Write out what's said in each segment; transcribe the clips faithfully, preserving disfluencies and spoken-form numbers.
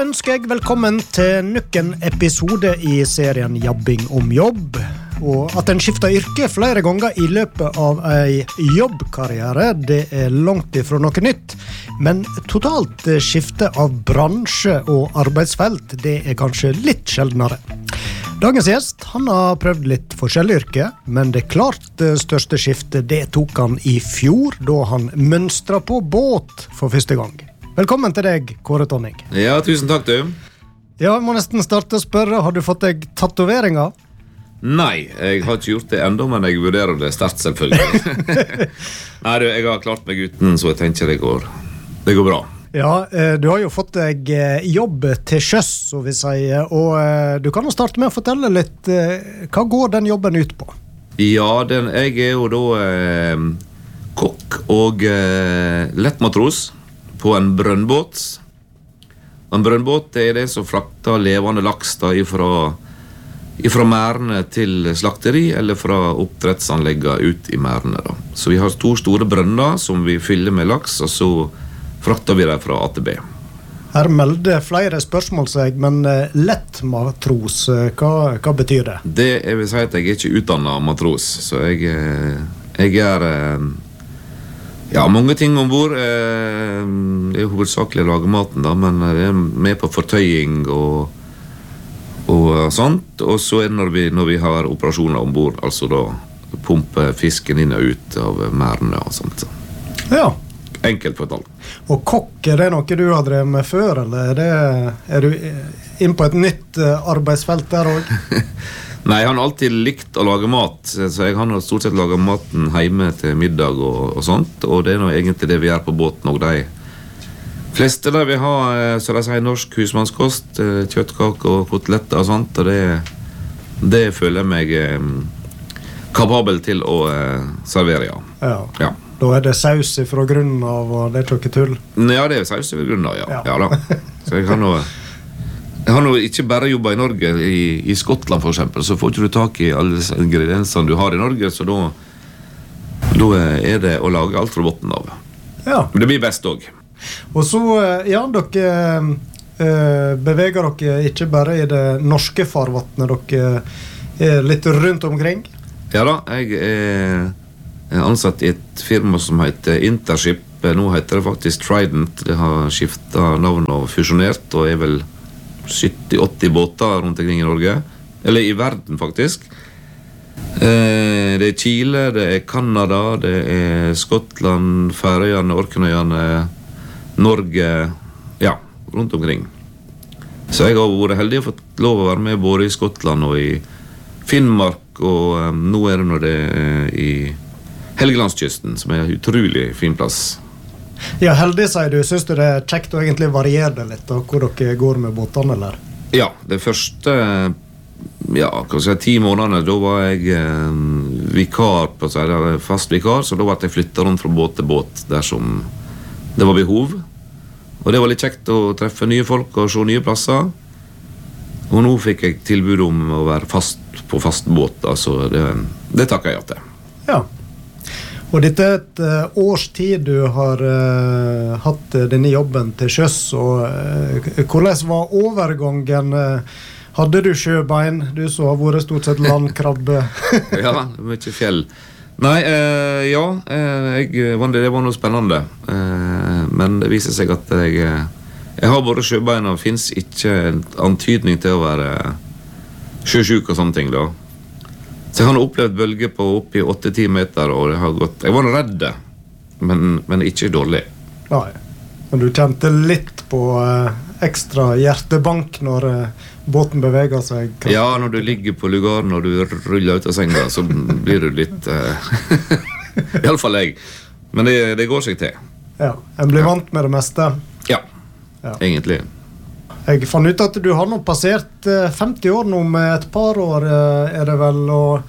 ønsker jeg velkommen til nok en episode i serien Jabbing om jobb. Og at en skifter yrke flere ganger i løpet av ei jobbkarriere, det er langt ifra noe nytt. Men totalt skifte av bransje og arbeidsfelt, det er kanskje litt sjeldnere. Dagens gjest, han har prøvd litt forskjellige yrke, men det klart største skiftet, det tok han i fjor, da han mønstret på båt for første gang. Velkommen til deg, Kåre Tonning. Ja, tusen takk du. Ja, jeg må nesten starte å spørre, har du fått deg tatoveringer? Nei, jeg har ikke gjort det enda, men jeg vurderer det sterkt selvfølgelig. Nei, du, jeg har klart meg uten, så jeg tenker det går, det går bra. Ja, du har jo fått deg jobb til sjøs, så vi sier, og du kan jo starte med å fortelle litt, hva går den jobben ut på? Ja, den, jeg er jo da eh, kokk og eh, lettmatros på en brønnbåt. En brønnbåt det er det som frakter levende laks da ifra, ifra mærene til slakteri eller fra oppdrettsanleggene ut i mærene da. Så vi har to store brønner som vi fyller med laks, og så frakter vi dem fra A til B. Her melder flere spørsmål seg, men lettmatros, hva, hva betyr det? Det jeg vil si at jeg er ikke utdannet matros, så jeg, jeg er... Ja, mange ting ombord. Det er hovedsakelig å lage maten da, men det er med på fortøying og, og sånt. Og så er det når vi, når vi har operasjoner ombord, altså da pumpe fisken inn og ut av mærene og sånt. Ja. Enkelt fortalt. Og kokk, er det noe du har drevet med før, eller er, det, er du inn på et nytt arbeidsfelt der også? Nei, jeg har alltid likt å lage mat, så jeg har stort sett laget maten hjemme til middag og, og sånt, og det er nå egentlig det vi gjør på båten, og de fleste der vi har, så de sier norsk husmannskost, kjøttkake og koteletter og sånt, og det, det føler jeg meg eh, kapabel til å eh, servere, ja. Ja. Ja. Da er det saus fra grunnen av, og det er ikke tull? Ja, det er saus fra grunnen av, ja. Ja. Ja da. Så jeg har noe... Jeg har nå ikke bare jobbet i Norge, i, i Skottland for eksempel, så får ikke du tak i alle ingrediensene du har i Norge, så da, da er det å lage alt fra botten av. Ja. Men det blir best også. Og så, ja, dere eh, beveger dere ikke bare i det norske farvattnet, dere er litt rundt omkring? Ja da, jeg er ansatt i et firma som heter Intership. Nå heter det faktisk Trident. Det har skiftet navn og fusjonert, og er vel sytti åtti båter rundt omkring i Norge, eller i verden faktisk. Eh, det er Chile, det er Kanada, det er Skottland, Færøyene, Orknøyene, Norge, ja, rundt omkring. Så jeg har vært heldig og fått lov å være med både i Skottland og i Finnmark, og eh, nå er det når det er i Helgelandskysten, som er en utrolig fin plass. Ja, heldig, sier du. Synes du det er kjekt å egentlig variere det litt, da, hvor dere går med båtene, eller? Ja, det første, ja, hva skal jeg si, ti månedene, da var jeg eh, vikar, på seg, fast vikar, så da var jeg flyttet rundt fra båt til båt, der som det var behov. Og det var litt kjekt å treffe nye folk og se nye plasser. Og nå fikk jeg tilbud om å være fast på fast båt, altså det, det takker jeg til. Ja. Og dette er et uh, års tid du har uh, hatt uh, denne jobben til sjøs, og uh, hvordan var overgangen? Uh, hadde du sjøbein, du som har vært stort sett landkrabbe? Ja, mye fjell. Nei, uh, ja, uh, jeg, det var noe spennende, uh, men det viser seg at jeg, uh, jeg har både sjøbein, og finnes ikke en antydning til å være sjøsjuk og sånne ting da. Så jeg har opplevd bølger på opp i åtte til ti meter, og det har gått... Jeg var redd, men, men ikke dårlig. Nei, men du kjente litt på eh, ekstra hjertebank når eh, båten beveger seg? Kanskje? Ja, når du ligger på lugaren og du ruller ut av senga, så blir du litt... Eh, I alle fall jeg. Men det, det går seg til. Ja, en blir vant med det meste? Ja, ja. Egentlig. Jeg fant ut at du har nå passert femti år nå, med et par år er det vel, og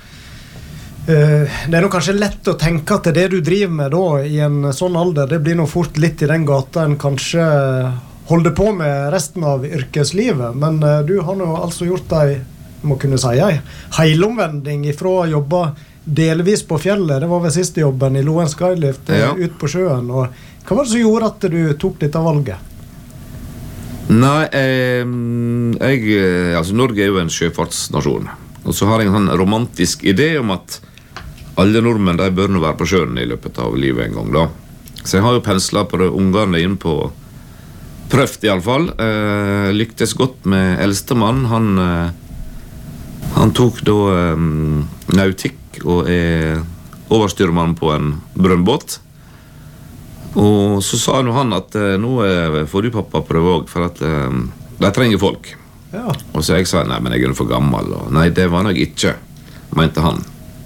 uh, det er nå kanskje lett å tenke at det du driver med da, i en sånn alder, det blir nå fort litt i den gata en kanskje holder på med resten av yrkeslivet, men uh, du har nå altså gjort deg, må kunne si, en heilomvending ifra å jobbe delvis på fjellet, det var vel siste jobben i Loen Skylift, ja. Ut på sjøen, og hva var det som gjorde at du tok dette valget? Nei, eh, jeg, altså Norge er jo en sjøfartsnasjon. Og så har jeg en sånn romantisk idé om at alle nordmenn de bør nå være på sjøen i løpet av livet en gang da. Så jeg har jo penslet på det ungene inn på prøvd i alle fall. Eh, lyktes godt med eldstemann. Han, eh, han tok da eh, nautikk og er overstyrmann på en brønnbåt. Og så sa nå han at eh, nå eh, får du pappa prøve også, for at eh, de trenger folk. Ja. Og så jeg sa, nei, men jeg er for gammel. Og, nei, det var jeg ikke, mente han.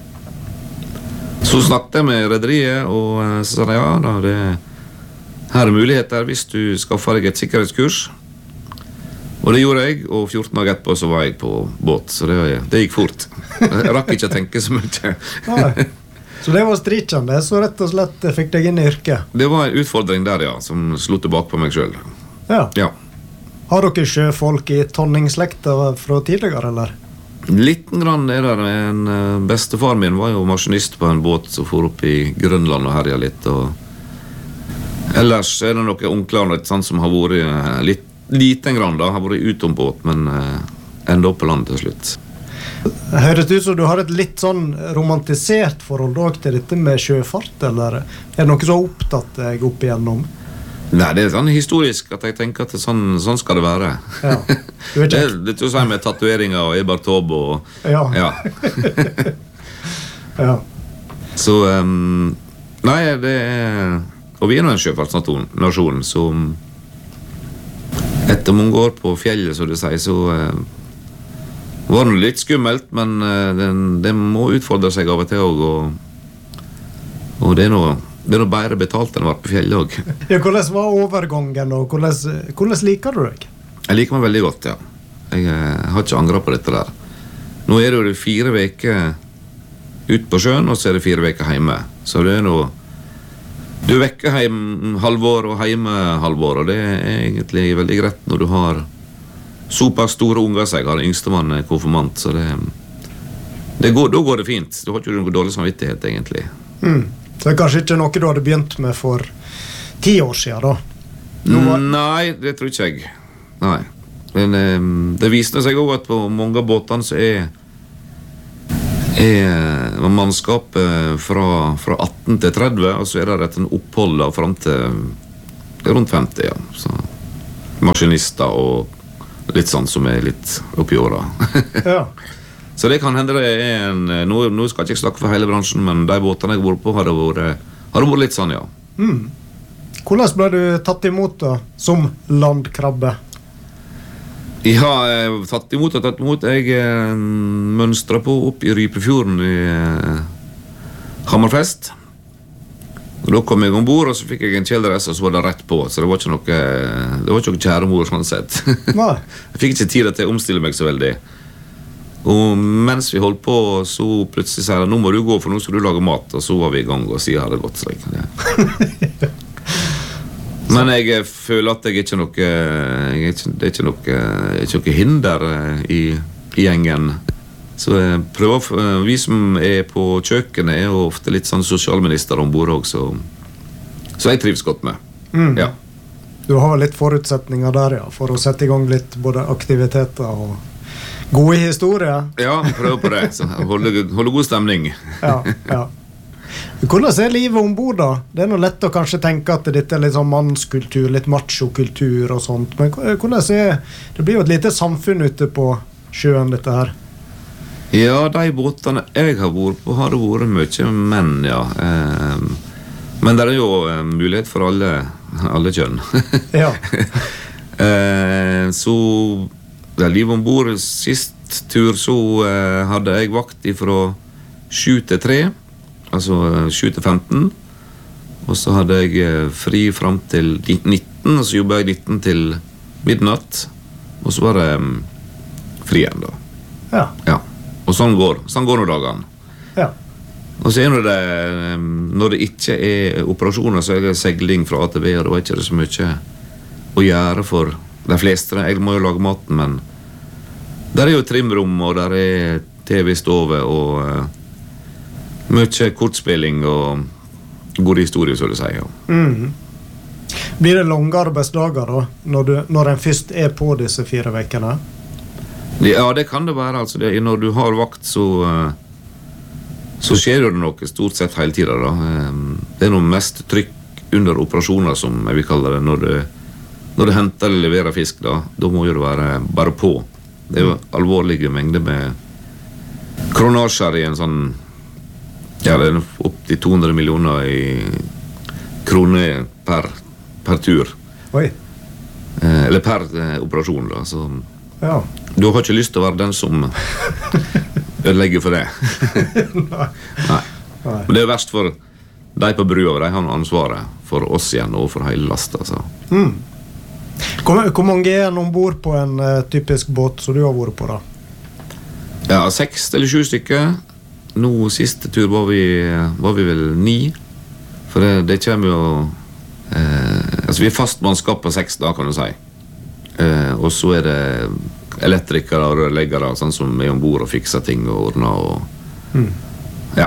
Så snakket jeg med rederiet, og eh, så sa de, ja, da, det her er muligheter hvis du skaffer deg et sikkerhetskurs. Og det gjorde jeg, og fjorten dager etterpå så var jeg på båt, så det, det gikk fort. Jeg rakk ikke å tenke så mye. Nei. Så det var strikkende, så rett og slett fikk deg inn i yrket? Det var en utfordring der, ja, som slo tilbake på meg selv. Ja. Ja. Har dere sjøfolk i tonningslekta fra tidligere, eller? Liten grann er der. En uh, bestefar min var jo maskinist på en båt som for opp i Grønland og herja litt. Og ellers er det noen onkler sånn, som har vært uh, litt, liten grann da, har vært utom båt, men uh, enda opp på land til slutt. Høres det ut som du har et litt sånn romantisert forhold også til dette med sjøfart, eller er det noe så opptatt deg opp igjennom? Nei, det er sånn historisk at jeg tenker at det, sånn, sånn skal det være. Ja. Du vet det ikke. er litt å si med tatueringer og Eber Taube og Ja. ja. Ja. Så um, nei, det er, og vi er nå en sjøfartsnasjon, så etter mange år på fjellet, så du sier, så uh, var det litt skummelt, men uh, det, det må utfordre seg av og til også, og, og det er noe Det er noe bedre betalt enn å være på fjellet også. Ja, hvordan var overgangen, og hvordan, hvordan liker du deg? Jeg liker meg veldig godt, ja. Jeg, jeg har ikke angret på dette der. Nå er det jo fire veker ut på sjøen, og så er det fire veker hjemme. Så det er noe... Du er vekke hjem halvår og hjemme halvår, og det er egentlig veldig greit når du har såpass store unger seg. Jeg har yngstemann konfirmant, så det... det går, da går det fint. Du har ikke noe dårlig samvittighet, egentlig. Mm. Så det er kanskje ikke noe du hadde begynt med for ti år siden, da? Var... Nei, det tror ikke jeg. Nei. Men um, det viste seg også at på mange av båtene så er, er mannskapet fra, fra atten til tretti, og så er det et opphold da, frem til rundt femti, ja. Så, maskinister og litt sånn som er litt oppi åra. Ja. Så det kan hende det er en... Nå, nå skal jeg ikke snakke for hele bransjen, men de båtene jeg har vært på har det vært, har det vært litt sånn, ja. Mm. Hvordan ble du tatt imot da, som landkrabbe? Ja, jeg har tatt imot og tatt imot. Jeg eh, mønstret på opp i Rypefjorden i eh, Hammerfest. Og da kom jeg ombord, og så fikk jeg en kjeldress, og så var det rett på. Så det var ikke noe, det var ikke noe kjæremor, sånn sett. Nei. Jeg fikk ikke tid til å omstille meg så veldig. Og mens vi holdt på, så plutselig sier jeg, nå må du gå, for nå skal du lage mat. Og så var vi i gang og sier, har det gått slik. Ja. Men jeg føler at jeg ikke noe, jeg er ikke, det er ikke noe, jeg er ikke noe hinder i, i gjengen. Så jeg prøver, vi som er på kjøkkenet er jo ofte litt sånn sosialminister ombord også, så, så jeg trives godt med. Mm. Ja. Du har litt forutsetninger der, ja, for å sette i gang litt både aktiviteter og gode historier. Ja, prøv på det. Så holde, holde god stemning. Ja, ja. Hvordan er livet ombord da? Det er noe lett å kanskje tenke at dette er litt sånn mannskultur, litt macho-kultur og sånt. Men hvordan er... Det blir jo et lite samfunn ute på sjøen, dette her. Ja, de båtene jeg har vært på har det vært mye menn, ja. Eh, men det er jo eh, mulighet for alle, alle kjønn. Ja. eh, så... Det er livet ombord. Sist tur så eh, hadde jeg vakt fra sju til tre, altså sju til femten, og så hadde jeg eh, fri frem til nitten, og så jobbet jeg nitten til midnatt, og så var det um, fri igjen da. Ja. Ja. Og sånn går, sånn går nå dagene. Ja. Og så er det, um, når det ikke er operasjoner, så er det segling fra A til B, og det var ikke det så mye å gjøre for de fleste. Jeg må jo lage maten, men der er jo trimrom, og der er T V-stove, og uh, mye kortspilling og gode historier, så du sier. Mm. Blir det lange arbeidsdager da, når, du, når en først er på disse fire vekene? Ja, det kan det være. Altså, det, når du har vakt, så, så skjer det noe stort sett hele tiden. Da. Det er noe mest trykk under operasjoner, som jeg vil kalle det, når du, når du henter eller leverer fisk. Da, da må jo det være bare på. Det er jo alvorlige mengder med kronasjer i en sånn, ja, det er opp til to hundre millioner i kroner per, per tur. Oi. Eh, eller per eh, operasjon, da. Så ja. Du har ikke lyst til å være den som ødelegger for det. Nei. Nei. Nei. Men det er verst for de på brua, de har ansvaret for oss igjen og for hele lasta. Så. Mm. Hvor, hvor mange er en ombord på en uh, typisk båt som du har vært på da? Ja, seks eller sju stykker. Nå siste tur var vi, var vi vel ni. For det, det kommer jo eh, altså vi er fast mannskap på seks da, kan du si. Eh, og så er det elektrikere og rørleggere, sånn som er ombord og fikser ting og ordner og mm. ja.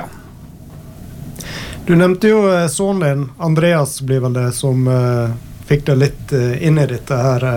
Du nevnte jo eh, sønnen din, Andreas blir vel det, som eh, fikk det litt eh, inn i dette her.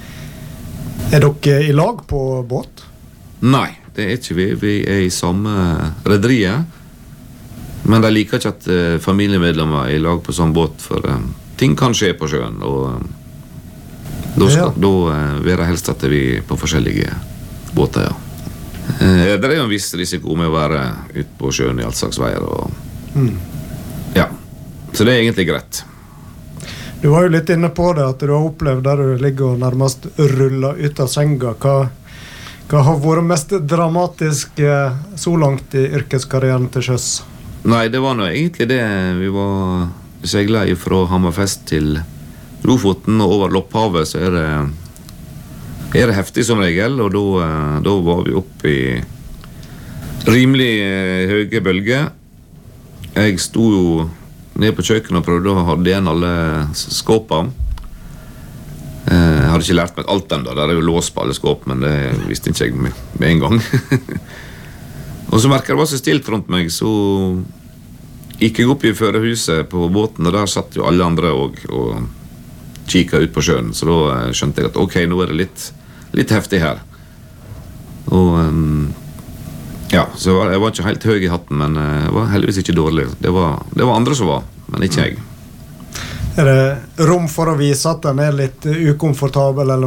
Eh, er dere i lag på båt? Nei, det er ikke vi. Vi er i samme rederiet. Men de liker ikke at uh, familiemedlemmer er i lag på sånn båt, for uh, ting kan skje på sjøen, og uh, da skal ja. da uh, være helst at vi er på forskjellige båter, ja. Uh, det er jo en viss risiko med å være ute på sjøen i alt slags veier, og mm. ja, så det er egentlig greit. Du var jo litt inne på det, at du har opplevd der du ligger og nærmest ruller ut av senga. Hva, hva har vært mest dramatisk uh, så langt i yrkeskarrieren til sjøs? Nei, det var nå egentlig det. Vi var seglet fra Hammerfest til Lofoten, og over Lopphavet så er det, er det heftig som regel, og da, da var vi oppe i rimelig høye bølger. Jeg sto jo ned på kjøkkenet og prøvde å ha igjen alle skåpene. Jeg hadde ikke lært meg alt enda, der er jo lås på alle skåp, men det visste ikke jeg med, med en gang. Og så merket det var så stilt rundt meg, så gikk jeg opp i førerhuset på båten, og der satt jo alle andre og, og kikket ut på sjøen. Så da skjønte jeg at ok, nå er det litt, litt heftig her. Og um, ja, så jeg var, jeg var ikke helt høy i hatten, men jeg var heldigvis ikke dårlig. Det var, det var andre som var, men ikke jeg. Er det rom for å vise at den er litt ukomfortabel, eller